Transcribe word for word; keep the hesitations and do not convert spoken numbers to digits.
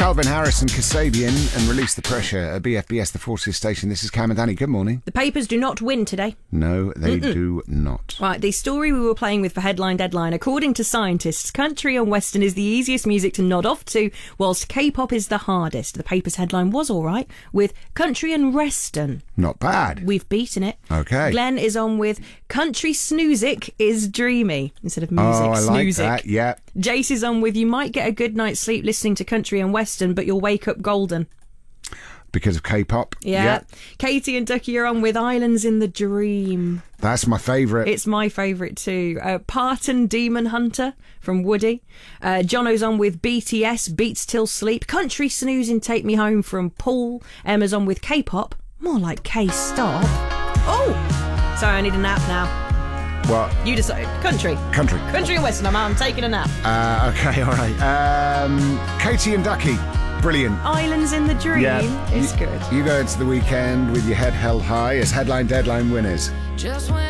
Calvin Harris and Kasabian and Release the Pressure at B F B S, the Forces Station. This is Cam and Danny. Good morning. The papers do not win today. No, they Mm-mm. do not. Right, the story we were playing with for Headline Deadline. According to scientists, country and western is the easiest music to nod off to, whilst K-pop is the hardest. The paper's headline was all right, with country and western. Not bad. We've beaten it. Okay. Glenn is on with country snoozic is dreamy, instead of music. Oh, I like snoozic. that, yeah. Jace is on with you might get a good night's sleep listening to country and western, but you'll wake up golden. Because of K-pop. Yeah. yeah. Katie and Ducky are on with Islands in the Dream. That's my favourite. It's my favourite too. Uh, Parton Demon Hunter from Woody. Uh, Jono's on with B T S, Beats Till Sleep. Country Snoozing Take Me Home from Paul. Emma's on with K-pop. More like K-Stop. Oh! Sorry, I need a nap now. What? You decide. Country. Country. Country and Western. I'm, I'm taking a nap. Uh, okay, all right. Um, Katie and Ducky. Brilliant. Islands in the Dream. Yeah. It's you, good. You go into the weekend with your head held high as Headline Deadline winners. Just when